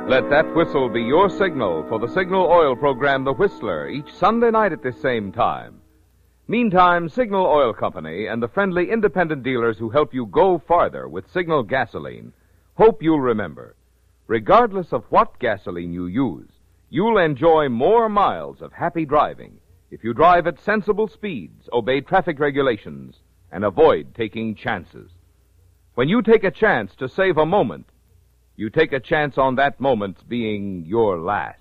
Let that whistle be your signal for the Signal Oil program, The Whistler, each Sunday night at this same time. Meantime, Signal Oil Company and the friendly independent dealers who help you go farther with Signal gasoline hope you'll remember, regardless of what gasoline you use, you'll enjoy more miles of happy driving if you drive at sensible speeds, obey traffic regulations, and avoid taking chances. When you take a chance to save a moment, you take a chance on that moment being your last.